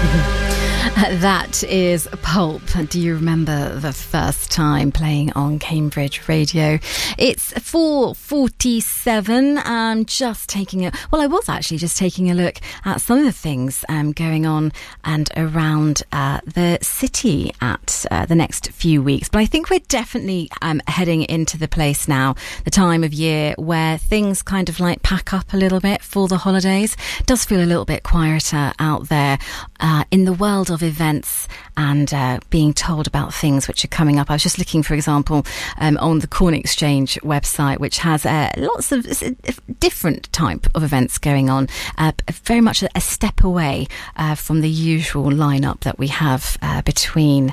That is Pulp. Do you remember the first time playing on Cambridge Radio? It's 4:47. I'm just taking I was actually just taking a look at some of the things going on and around the city at the next few weeks. But I think we're definitely heading into the place now, the time of year where things kind of like pack up a little bit for the holidays. It does feel a little bit quieter out there in the world of events and being told about things which are coming up. I was just looking, for example, on the Corn Exchange website, which has lots of different type of events going on, very much a step away from the usual lineup that we have between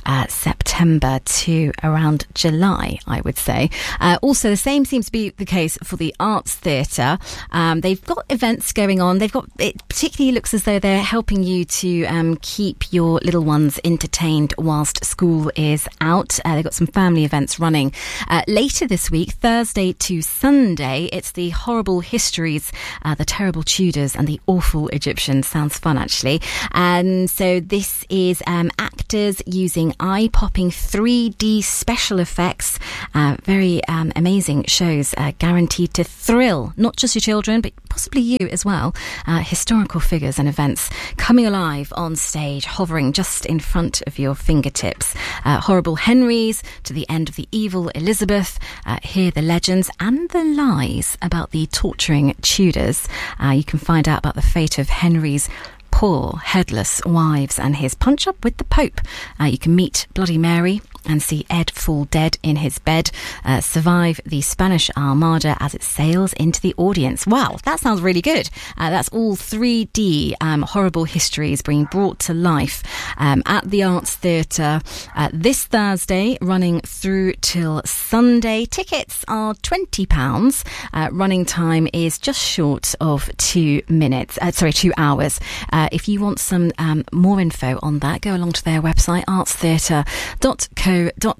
September to around July, I would say. Also, the same seems to be the case for the Arts Theatre. They've got events going on. It particularly looks as though they're helping you to keep your little ones entertained whilst school is out. They've got some family events running later this week, Thursday to Sunday. It's the Horrible Histories, the Terrible Tudors and the Awful Egyptians. Sounds fun, actually. And so this is actors using eye-popping 3D special effects. Very amazing shows, guaranteed to thrill not just your children, but possibly you as well. Historical figures and events coming alive on stage, hovering just in front of your fingertips. Horrible Henrys to the end of the evil Elizabeth. Hear the legends and the lies about the torturing Tudors. You can find out about the fate of Henry's poor headless wives and his punch-up with the Pope. You can meet Bloody Mary and see Ed fall dead in his bed, survive the Spanish Armada as it sails into the audience. Wow, that sounds really good. That's all 3D horrible histories being brought to life at the Arts Theatre this Thursday, running through till Sunday. Tickets are £20. Running time is just short of 2 hours. If you want some more info on that, go along to their website, artstheatre.co.uk.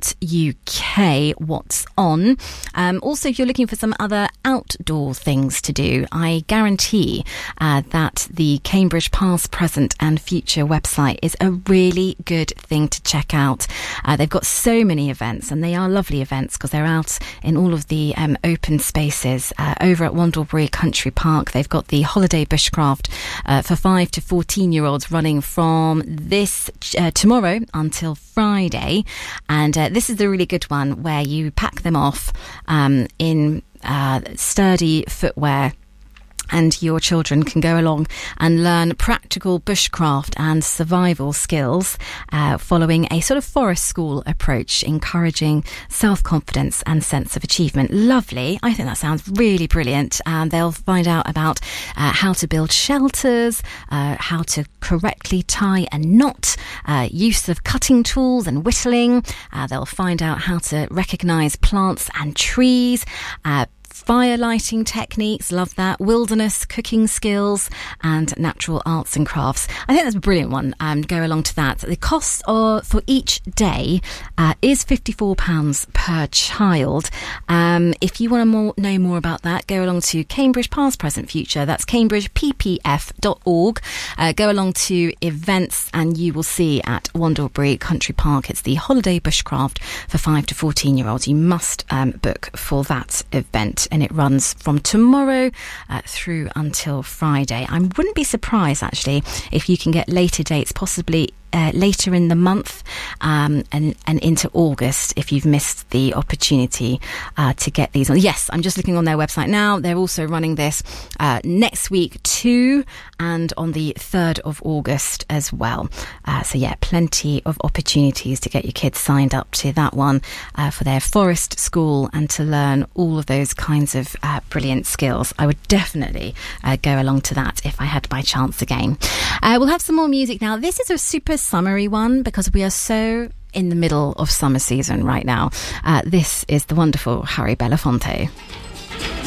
What's on? Also, if you're looking for some other outdoor things to do, I guarantee that the Cambridge Past, Present and Future website is a really good thing to check out. They've got so many events, and they are lovely events because they're out in all of the open spaces. Over at Wandlebury Country Park, they've got the Holiday Bushcraft for 5 to 14-year-olds running from this tomorrow until Friday. And this is the really good one where you pack them off in sturdy footwear, and your children can go along and learn practical bushcraft and survival skills following a sort of forest school approach, encouraging self-confidence and sense of achievement. Lovely. I think that sounds really brilliant. They'll find out about how to build shelters, how to correctly tie a knot, use of cutting tools and whittling. They'll find out how to recognise plants and trees, fire lighting techniques, love that, wilderness cooking skills and natural arts and crafts. I think that's a brilliant one. Go along to that. The cost for each day is £54 per child. If you want to know more about that, go along to Cambridge Past, Present, Future. That's cambridgeppf.org. Go along to events and you will see at Wandlebury Country Park, it's the Holiday Bushcraft for 5 to 14-year-olds. You must book for that event, and it runs from tomorrow through until Friday. I wouldn't be surprised, actually, if you can get later dates, possibly later in the month and into August, if you've missed the opportunity to get these on. Yes, I'm just looking on their website now. They're also running this next week too, and on the 3rd of August as well. So yeah, plenty of opportunities to get your kids signed up to that one for their forest school and to learn all of those kinds of brilliant skills. I would definitely go along to that if I had my chance again. We'll have some more music now. This is a super summery one because we are so in the middle of summer season right now. This is the wonderful Harry Belafonte.